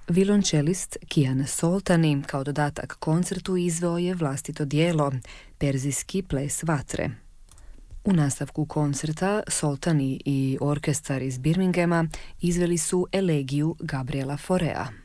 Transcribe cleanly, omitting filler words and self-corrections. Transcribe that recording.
Violončelist Kian Soltani kao dodatak koncertu izveo je vlastito djelo, Perzijski ples vatre. U nastavku koncerta Soltani i orkestar iz Birminghama izveli su elegiju Gabriela Faurea.